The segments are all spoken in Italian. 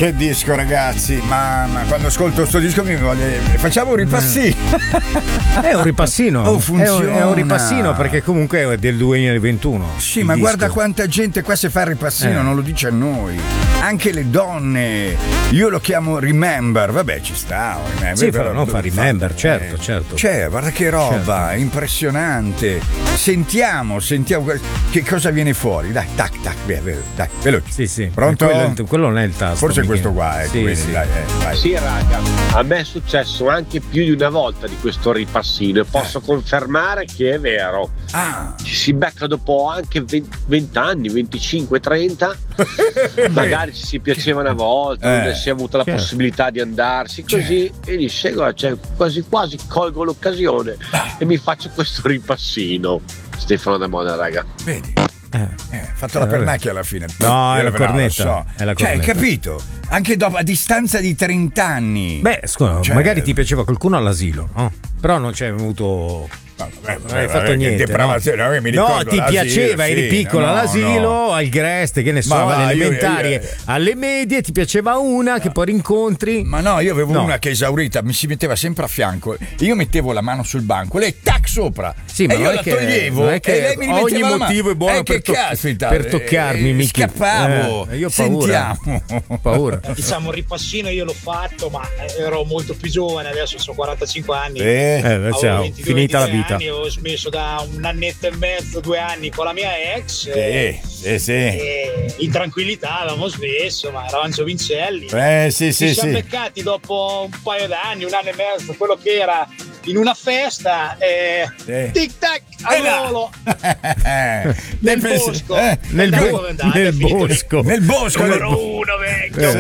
Che disco, ragazzi, ma quando ascolto sto disco mi vuole. Facciamo un ripassino. È un ripassino. Oh, funziona. È un ripassino perché comunque è del 2021. Sì, ma guarda quanta gente qua se fa il ripassino, non lo dice a noi. Anche le donne. Io lo chiamo Remember. Vabbè, ci sta. Remember, sì, però non fa Remember, certo. Cioè, guarda che roba, impressionante. Sentiamo che cosa viene fuori. Dai, tac, dai, veloce. Sì. Pronto? Quello non è il tasto. Forse questo qua, sì, quindi, sì. Dai. Sì, raga, a me è successo anche più di una volta di questo ripassino e posso confermare che è vero. Ci si becca dopo anche 20 anni, 25, 30. Magari ci si piaceva una volta, non si è avuta la possibilità di andarsi così e dice, cioè, quasi quasi colgo l'occasione e mi faccio questo ripassino. Stefano da Moda, raga. Vedi? Fatto la pernacchia alla fine. No, è la cornetta. So. È la cornetta. Cioè, hai capito? Anche dopo, a distanza di 30 anni. Beh, scusa, magari ti piaceva qualcuno all'asilo, no? Però non c'è avuto. Non hai fatto niente. No, ti piaceva, eri piccolo all'asilo, al Greste, che ne so, alle elementari, alle medie, ti piaceva una che poi rincontri. Ma no, io avevo una che esaurita, mi si metteva sempre a fianco. Io mettevo la mano sul banco, lei tac sopra. Sì, ma e io la toglievo. Non è che e lei mi ogni motivo è buono per toccarmi. Mi scappavo. Io ho paura. Sentiamo. Paura. Diciamo un ripassino io l'ho fatto, ma ero molto più giovane, adesso sono 45 anni. Finita la vita. Ho smesso da un annetto e mezzo, 2 anni con la mia ex. Sì. In tranquillità avevamo smesso, ma eravamo giovincelli. Ci siamo beccati dopo un paio d'anni, 1 anno e mezzo, quello che era in una festa. Tic tac al volo. Nel bosco. Nel bosco. Nel bosco. Numero 1 vecchio.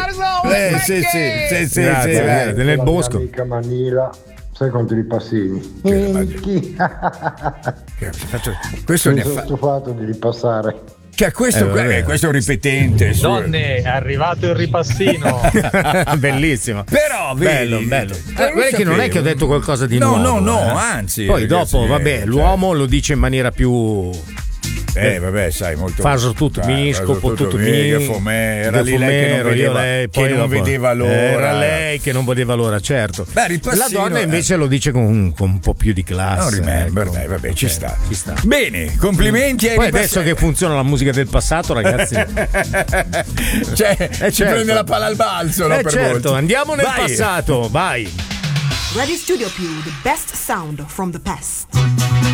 Nel bosco. Amica Manila. Sai quanti ripassini? Questo mi sono stufato di ripassare. Cioè, questo è un ripetente. Donne, è arrivato il ripassino. Bellissimo. Però, bello. Guarda che non è che ho detto qualcosa di nuovo. No, anzi. Poi dopo, l'uomo lo dice in maniera più. Sai, molto. Faso tutto, mi scopo tutto, era lì lei che non vedeva l'ora. Era lei che non vedeva l'ora, certo. La donna invece lo dice con un po' più di classe. Vabbè, ci sta. Bene, complimenti. Poi adesso che funziona la musica del passato, ragazzi. Ci prende la palla al balzo, no? Certo, andiamo nel passato, vai. Radio Studio Più, the best sound from the past.